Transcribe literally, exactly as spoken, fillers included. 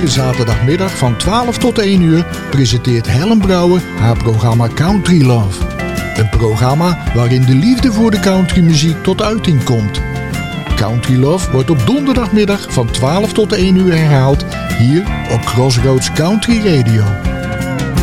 Iedere zaterdagmiddag van twaalf tot één uur presenteert Helen Brouwer haar programma Country Love. Een programma waarin de liefde voor de countrymuziek tot uiting komt. Country Love wordt op donderdagmiddag van twaalf tot één uur herhaald hier op Crossroads Country Radio.